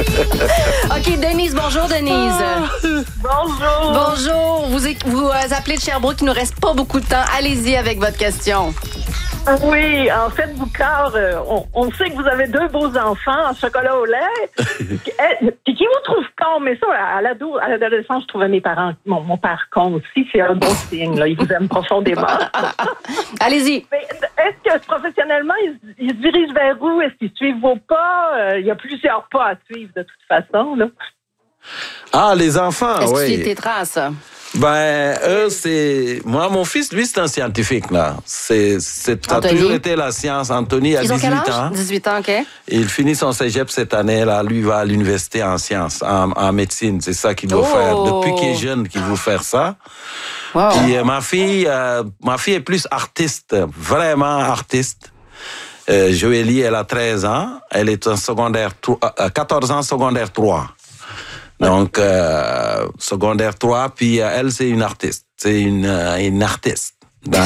OK, Denise, bonjour, Denise. Bonjour. Bonjour. Vous appelez de Sherbrooke, il nous reste pas beaucoup de temps. Allez-y avec votre question. Oui, en fait, Boucard, on sait que vous avez 2 beaux enfants en chocolat au lait. Puis qui vous trouve con, mais ça, à l'adolescence, je trouvais mes parents, mon père con aussi, c'est un bon signe, là. Ils vous aiment profondément. Allez-y. Mais est-ce que professionnellement, ils se dirigent vers où? Est-ce qu'ils suivent vos pas? Il y a plusieurs pas à suivre de toute façon, là. Ah, les enfants, Est-ce oui. que tu tes traces? Ben, eux, c'est... Moi, mon fils, lui, c'est un scientifique, là. Ça a Anthony? toujours été la science. Anthony a Ils ont 18 quel âge? ans. 18 ans, OK. Il finit son cégep cette année, là. Lui, il va à l'université en sciences, en médecine. C'est ça qu'il doit faire. Depuis qu'il est jeune, qu'il veut faire ça. Wow. Puis ma fille est plus artiste, vraiment artiste. Joélie, elle a 13 ans. Elle est en secondaire 14 ans, secondaire 3. Donc, secondaire 3, puis elle, c'est une artiste. C'est une artiste.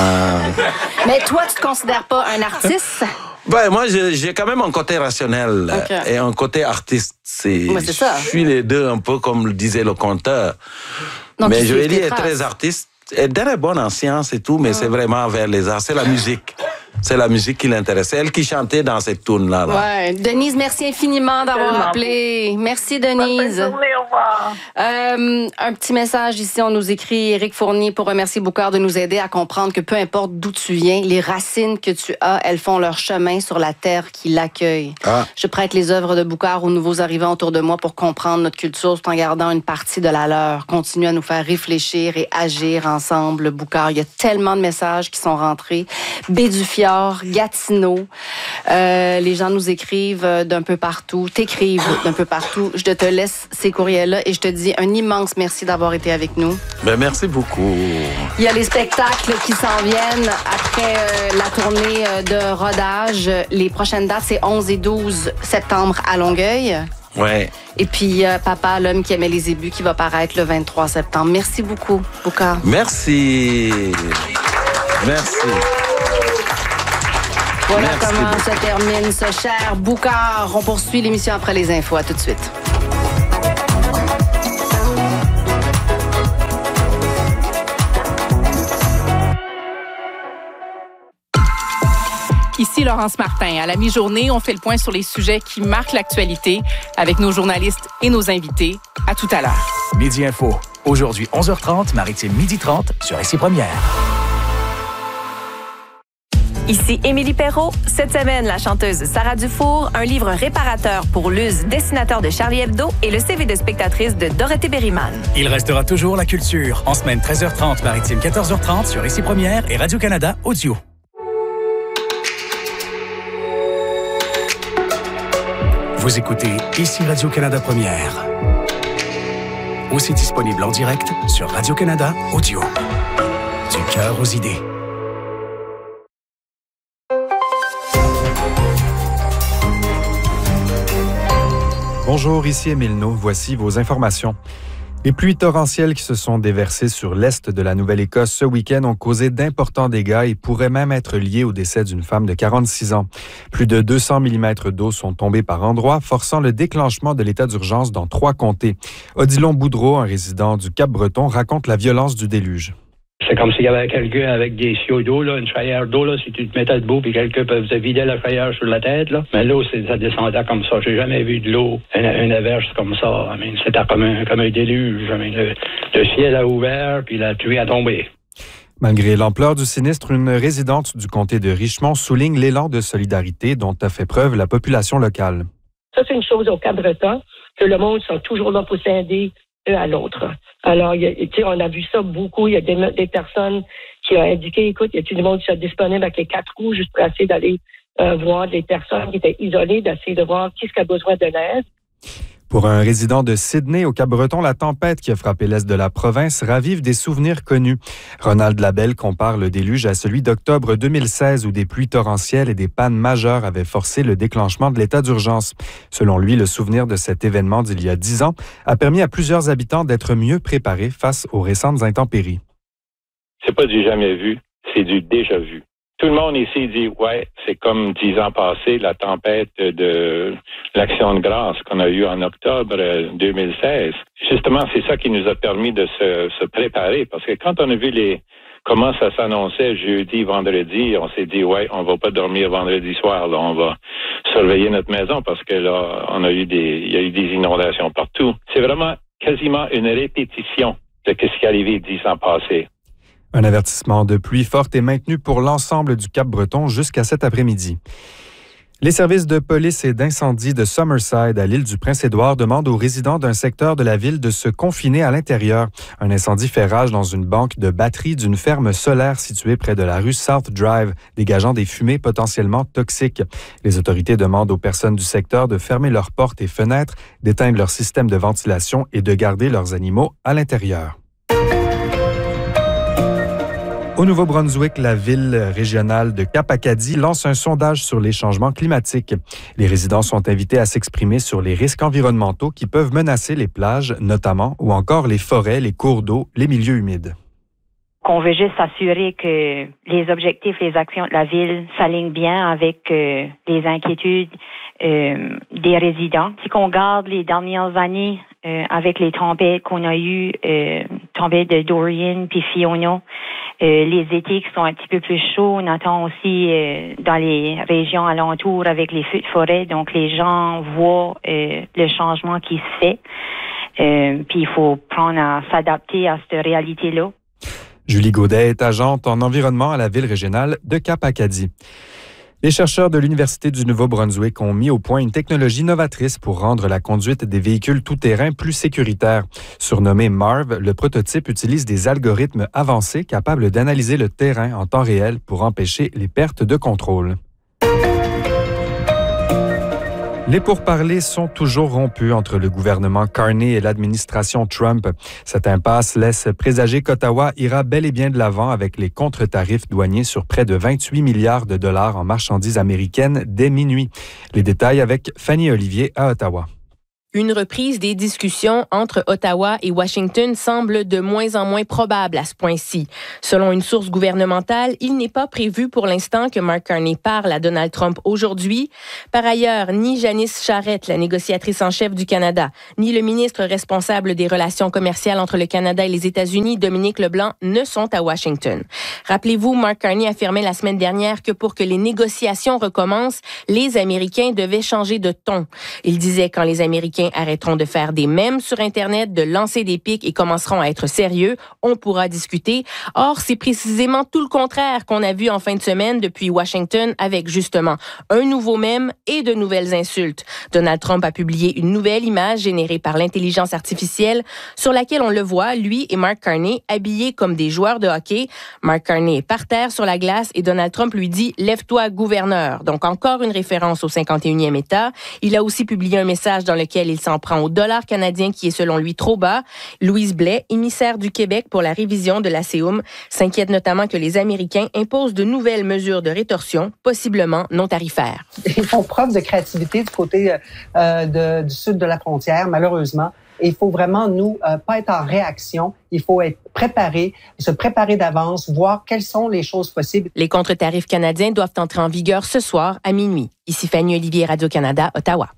Mais toi, tu te considères pas un artiste? Ben, moi, j'ai quand même un côté rationnel et un côté artiste. C'est ça. Je suis les deux, un peu comme le disait le conteur. Donc, mais Joélie est très artiste. Elle est bonne en sciences et tout, mais c'est vraiment vers les arts. C'est la musique. C'est la musique qui l'intéresse. C'est elle qui chantait dans cette tune-là. Là. Ouais. Denise, merci infiniment d'avoir appelé. Merci, Denise. Bonne journée, au revoir. Un petit message ici, on nous écrit Éric Fournier pour remercier Boucard de nous aider à comprendre que peu importe d'où tu viens, les racines que tu as, elles font leur chemin sur la terre qui l'accueille. Ah. Je prête les œuvres de Boucard aux nouveaux arrivants autour de moi pour comprendre notre culture tout en gardant une partie de la leur. Continue à nous faire réfléchir et agir ensemble, Boucard. Il y a tellement de messages qui sont rentrés. Bédufiard, Gatineau. Les gens nous écrivent d'un peu partout, t'écrivent d'un peu partout. Je te laisse ces courriels-là et je te dis un immense merci d'avoir été avec nous. Ben, merci beaucoup. Il y a les spectacles qui s'en viennent après la tournée de rodage. Les prochaines dates, c'est 11 et 12 septembre à Longueuil. Ouais. Et puis, Papa, l'homme qui aimait les ébus, qui va paraître le 23 septembre. Merci beaucoup, Boucard. Merci. Merci. Voilà comment se termine ce cher Boucard. On poursuit l'émission après les infos. À tout de suite. Ici Laurence Martin. À la mi-journée, on fait le point sur les sujets qui marquent l'actualité avec nos journalistes et nos invités. À tout à l'heure. Midi Info. Aujourd'hui, 11h30, Maritime 12h30 sur Ici Première. Ici Émilie Perrault. Cette semaine, la chanteuse Sarah Dufour, un livre réparateur pour Luz, dessinateur de Charlie Hebdo et le CV de spectatrice de Dorothée Berryman. Il restera toujours la culture. En semaine 13h30, Maritime 14h30 sur Ici Première et Radio-Canada Audio. Vous écoutez Ici Radio-Canada Première. Aussi disponible en direct sur Radio-Canada Audio. Du cœur aux idées. Bonjour, ici Émile No. Voici vos informations. Les pluies torrentielles qui se sont déversées sur l'est de la Nouvelle-Écosse ce week-end ont causé d'importants dégâts et pourraient même être liés au décès d'une femme de 46 ans. Plus de 200 mm d'eau sont tombés par endroits, forçant le déclenchement de l'état d'urgence dans 3 comtés. Odilon Boudreau, un résident du Cap-Breton, raconte la violence du déluge. C'est comme s'il y avait quelqu'un avec des siaux d'eau, là, une frayère d'eau, là, si tu te mettais debout, puis quelqu'un peut te vider la frayère sur la tête, là. Mais l'eau, ça descendait comme ça. J'ai jamais vu de l'eau, une averse comme ça. C'était comme un déluge. Le ciel a ouvert, puis la pluie a tombé. Malgré l'ampleur du sinistre, une résidente du comté de Richmond souligne l'élan de solidarité dont a fait preuve la population locale. Ça, c'est une chose au Cap-Breton, que le monde sont toujours là pour s'aider à l'autre. Alors, on a vu ça beaucoup. Il y a des personnes qui ont indiqué, écoute, il y a tout le monde qui sont disponible avec les 4 roues juste pour essayer d'aller voir des personnes qui étaient isolées, d'essayer de voir qui a besoin de l'aide. Pour un résident de Sydney, au Cap-Breton, la tempête qui a frappé l'est de la province ravive des souvenirs connus. Ronald Labelle compare le déluge à celui d'octobre 2016 où des pluies torrentielles et des pannes majeures avaient forcé le déclenchement de l'état d'urgence. Selon lui, le souvenir de cet événement d'il y a 10 ans a permis à plusieurs habitants d'être mieux préparés face aux récentes intempéries. C'est pas du jamais vu, c'est du déjà vu. Tout le monde ici dit, ouais, c'est comme 10 ans passés, la tempête de l'Action de grâce qu'on a eue en octobre 2016. Justement, c'est ça qui nous a permis de se préparer, parce que quand on a vu comment ça s'annonçait jeudi, vendredi, on s'est dit, ouais, on va pas dormir vendredi soir, là, on va surveiller notre maison, parce que là, il y a eu des inondations partout. C'est vraiment quasiment une répétition de ce qui est arrivé 10 ans passés. Un avertissement de pluie forte est maintenu pour l'ensemble du Cap-Breton jusqu'à cet après-midi. Les services de police et d'incendie de Summerside à l'île du Prince-Édouard demandent aux résidents d'un secteur de la ville de se confiner à l'intérieur. Un incendie fait rage dans une banque de batteries d'une ferme solaire située près de la rue South Drive, dégageant des fumées potentiellement toxiques. Les autorités demandent aux personnes du secteur de fermer leurs portes et fenêtres, d'éteindre leur système de ventilation et de garder leurs animaux à l'intérieur. Au Nouveau-Brunswick, la ville régionale de Cap-Acadie lance un sondage sur les changements climatiques. Les résidents sont invités à s'exprimer sur les risques environnementaux qui peuvent menacer les plages, notamment, ou encore les forêts, les cours d'eau, les milieux humides. On veut juste s'assurer que les objectifs, les actions de la ville s'alignent bien avec les inquiétudes des résidents. Si on regarde les dernières années avec les tempêtes qu'on a eues, tempêtes de Dorian puis Fiona, les étés qui sont un petit peu plus chauds, on attend aussi dans les régions alentours avec les feux de forêt. Donc, les gens voient le changement qui se fait. Puis, il faut prendre à s'adapter à cette réalité-là. Julie Gaudet est agente en environnement à la ville régionale de Cap-Acadie. Les chercheurs de l'Université du Nouveau-Brunswick ont mis au point une technologie novatrice pour rendre la conduite des véhicules tout-terrain plus sécuritaire. Surnommé MARV, le prototype utilise des algorithmes avancés capables d'analyser le terrain en temps réel pour empêcher les pertes de contrôle. Les pourparlers sont toujours rompus entre le gouvernement Carney et l'administration Trump. Cette impasse laisse présager qu'Ottawa ira bel et bien de l'avant avec les contre-tarifs douaniers sur près de 28 milliards de dollars en marchandises américaines dès minuit. Les détails avec Fanny Olivier à Ottawa. Une reprise des discussions entre Ottawa et Washington semble de moins en moins probable à ce point-ci. Selon une source gouvernementale, il n'est pas prévu pour l'instant que Mark Carney parle à Donald Trump aujourd'hui. Par ailleurs, ni Janice Charette, la négociatrice en chef du Canada, ni le ministre responsable des relations commerciales entre le Canada et les États-Unis, Dominique Leblanc, ne sont à Washington. Rappelez-vous, Mark Carney affirmait la semaine dernière que pour que les négociations recommencent, les Américains devaient changer de ton. Il disait quand les Américains arrêteront de faire des mèmes sur Internet, de lancer des pics et commenceront à être sérieux, on pourra discuter. Or, c'est précisément tout le contraire qu'on a vu en fin de semaine depuis Washington avec justement un nouveau mème et de nouvelles insultes. Donald Trump a publié une nouvelle image générée par l'intelligence artificielle sur laquelle on le voit, lui et Mark Carney, habillés comme des joueurs de hockey. Mark Carney est par terre sur la glace et Donald Trump lui dit « Lève-toi, gouverneur ». Donc, encore une référence au 51e État. Il a aussi publié un message dans lequel il s'en prend au dollar canadien qui est selon lui trop bas. Louise Blais, émissaire du Québec pour la révision de la CEUM, s'inquiète notamment que les Américains imposent de nouvelles mesures de rétorsion, possiblement non tarifaires. Ils font preuve de créativité du côté du sud de la frontière, malheureusement. Et il faut vraiment, pas être en réaction. Il faut être préparé, se préparer d'avance, voir quelles sont les choses possibles. Les contre-tarifs canadiens doivent entrer en vigueur ce soir à minuit. Ici Fanny Olivier, Radio-Canada, Ottawa.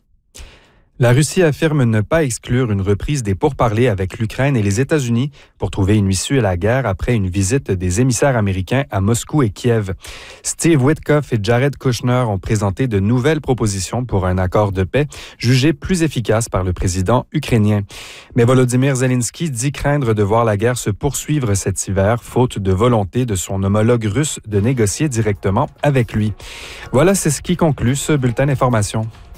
La Russie affirme ne pas exclure une reprise des pourparlers avec l'Ukraine et les États-Unis pour trouver une issue à la guerre après une visite des émissaires américains à Moscou et Kiev. Steve Witkoff et Jared Kushner ont présenté de nouvelles propositions pour un accord de paix jugé plus efficace par le président ukrainien. Mais Volodymyr Zelensky dit craindre de voir la guerre se poursuivre cet hiver, faute de volonté de son homologue russe de négocier directement avec lui. Voilà, c'est ce qui conclut ce bulletin d'information.